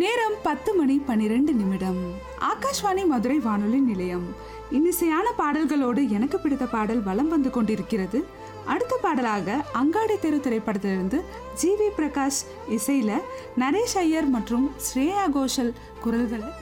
நேரம் 10:12. ஆகாஷ்வாணி மதுரை வானொலி நிலையம். இன்னிசையான பாடல்களோடு எனக்கு பிடித்த பாடல் வலம் வந்து கொண்டிருக்கிறது. அடுத்த பாடலாக அங்காடி தெரு திரைப்படத்திலிருந்து ஜி வி பிரகாஷ் இசையில நரேஷ் ஐயர் மற்றும் ஸ்ரேயா கோஷல் குரல்களை